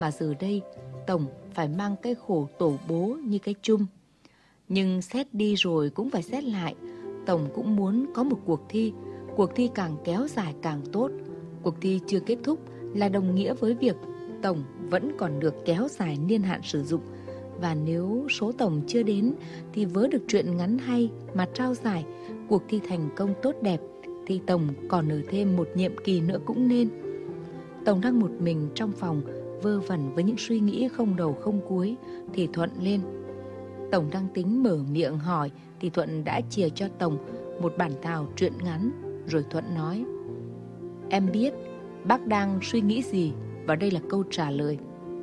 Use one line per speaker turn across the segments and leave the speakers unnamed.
Mà giờ đây, Tổng phải mang cái khổ tổ bố như cái chum. Nhưng xét đi rồi cũng phải xét lại. Tổng cũng muốn có một cuộc thi càng kéo dài càng tốt. Cuộc thi chưa kết thúc là đồng nghĩa với việc Tổng vẫn còn được kéo dài niên hạn sử dụng. Và nếu số Tổng chưa đến thì vớ được truyện ngắn hay mà trao giải, cuộc thi thành công tốt đẹp, thì Tổng còn ở thêm một nhiệm kỳ nữa cũng nên. Tổng đang một mình trong phòng vơ vẩn với những suy nghĩ không đầu không cuối thì Thuận lên. Tổng đang tính mở miệng hỏi thì Thuận đã chìa cho Tổng một bản thảo truyện ngắn. Rồi Thuận nói: "Em biết bác đang suy nghĩ gì và đây là câu trả lời.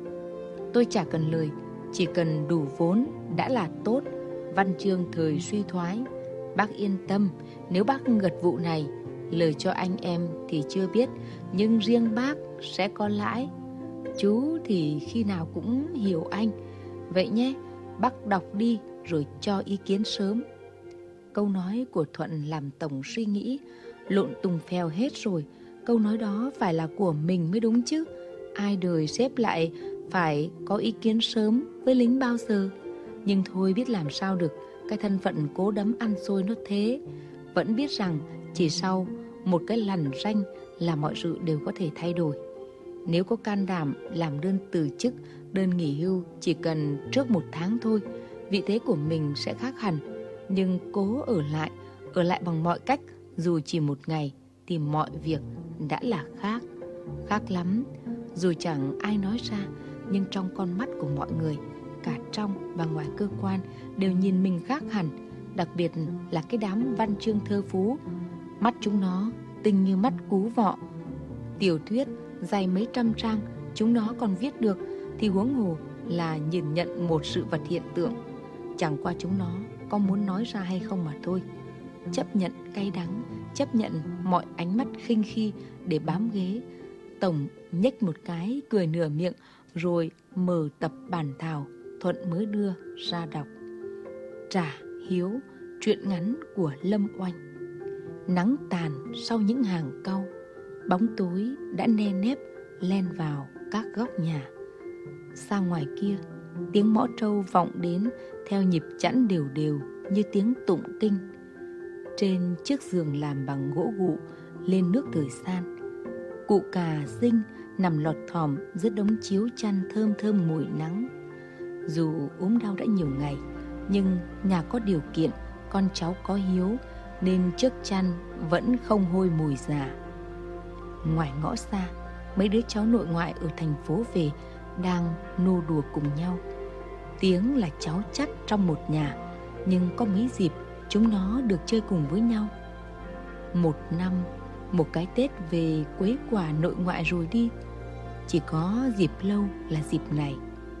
Tôi chả cần lời, chỉ cần đủ vốn đã là tốt. Văn chương thời suy thoái. Bác yên tâm, nếu bác gật vụ này, lời cho anh em thì chưa biết, nhưng riêng bác sẽ có lãi. Chú thì khi nào cũng hiểu anh. Vậy nhé, bác đọc đi rồi cho ý kiến sớm." Câu nói của Thuận làm Tổng suy nghĩ. Lộn tùng phèo hết rồi. Câu nói đó phải là của mình mới đúng chứ. Ai đời xếp lại phải có ý kiến sớm với lính bao giờ. Nhưng thôi, biết làm sao được. Cái thân phận cố đấm ăn xôi nó thế. Vẫn biết rằng chỉ sau một cái lằn ranh là mọi sự đều có thể thay đổi. Nếu có can đảm làm đơn từ chức, đơn nghỉ hưu chỉ cần trước 1 tháng thôi, vị thế của mình sẽ khác hẳn. Nhưng cố ở lại bằng mọi cách, dù chỉ 1 ngày, thì mọi việc đã là khác. Khác lắm. Dù chẳng ai nói ra, nhưng trong con mắt của mọi người, cả trong và ngoài cơ quan, đều nhìn mình khác hẳn. Đặc biệt là cái đám văn chương thơ phú. Mắt chúng nó tinh như mắt cú vọ. Tiểu thuyết dày mấy trăm trang chúng nó còn viết được, thì huống hồ là nhìn nhận một sự vật hiện tượng. Chẳng qua chúng nó có muốn nói ra hay không mà thôi. Chấp nhận cay đắng, chấp nhận mọi ánh mắt khinh khi để bám ghế. Tổng nhếch một cái cười nửa miệng rồi mở tập bản thảo Thuận mới đưa ra đọc. Trả hiếu, truyện ngắn của Lâm Oanh. Nắng tàn sau những hàng cau, bóng tối đã nê nếp len vào các góc nhà. Xa ngoài kia, tiếng mõ trâu vọng đến theo nhịp chẵn đều đều như tiếng tụng kinh. Trên chiếc giường làm bằng gỗ gụ lên nước thời san, cụ cà Dinh nằm lọt thỏm giữa đống chiếu chăn thơm thơm mùi nắng. Dù ốm đau đã nhiều ngày, nhưng nhà có điều kiện, con cháu có hiếu, nên chiếc chăn vẫn không hôi mùi già. Ngoài ngõ xa, mấy đứa cháu nội ngoại ở thành phố về đang nô đùa cùng nhau. Tiếng là cháu chắt trong một nhà, nhưng có mấy dịp chúng nó được chơi cùng với nhau. 1 năm, một cái Tết về quấy quả nội ngoại rồi đi. Chỉ có dịp lâu là dịp này,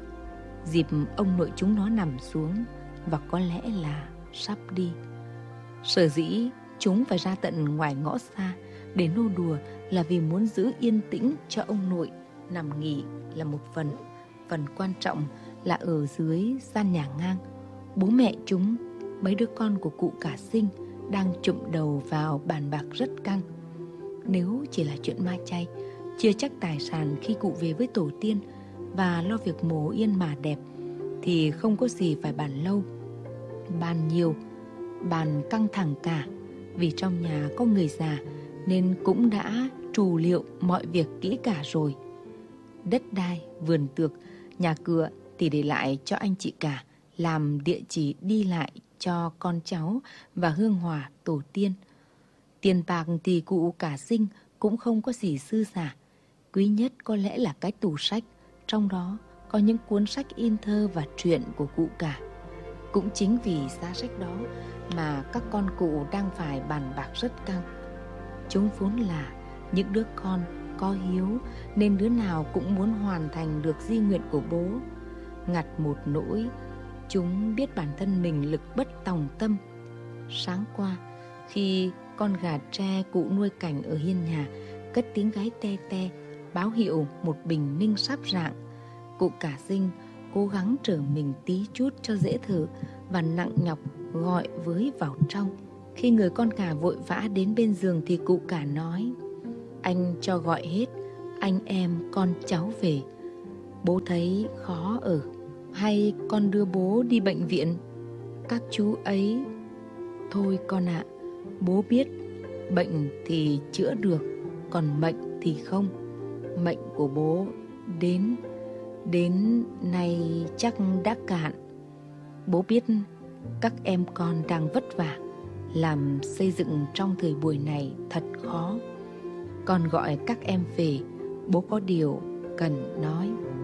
dịp ông nội chúng nó nằm xuống và có lẽ là sắp đi. Sở dĩ chúng phải ra tận ngoài ngõ xa để nô đùa là vì muốn giữ yên tĩnh cho ông nội nằm nghỉ là một phần. Phần quan trọng là ở dưới gian nhà ngang, bố mẹ chúng, mấy đứa con của cụ cả Sinh đang chụm đầu vào bàn bạc rất căng. Nếu chỉ là chuyện ma chay, chia chắc tài sản khi cụ về với tổ tiên và lo việc mồ yên mà đẹp, thì không có gì phải bàn lâu. Bàn nhiều, bàn căng thẳng cả. Vì trong nhà có người già nên cũng đã trù liệu mọi việc kỹ cả rồi. Đất đai, vườn tược, nhà cửa thì để lại cho anh chị cả, làm địa chỉ đi lại cho con cháu và hương hỏa tổ tiên. Tiền bạc thì cụ cả Sinh cũng không có gì dư giả. Quý nhất có lẽ là cái tủ sách, trong đó có những cuốn sách in thơ và truyện của cụ cả. Cũng chính vì giá sách đó mà các con cụ đang phải bàn bạc rất căng. Chúng vốn là những đứa con có hiếu, nên đứa nào cũng muốn hoàn thành được di nguyện của bố. Ngặt một nỗi, chúng biết bản thân mình lực bất tòng tâm. Sáng qua, khi con gà tre cụ nuôi cảnh ở hiên nhà cất tiếng gáy te te, báo hiệu một bình minh sắp rạng, cụ cả Sinh cố gắng trở mình tí chút cho dễ thở và nặng nhọc gọi với vào trong. Khi người con gà vội vã đến bên giường thì cụ cả nói: "Anh cho gọi hết anh em con cháu về." Bố thấy khó ở. Hay con đưa bố đi bệnh viện? Các chú ấy... Thôi con ạ, bố biết bệnh thì chữa được, còn mệnh thì không. Mệnh của bố đến nay chắc đã cạn. Bố biết các em con đang vất vả, làm xây dựng trong thời buổi này thật khó. Con gọi các em về, bố có điều cần nói.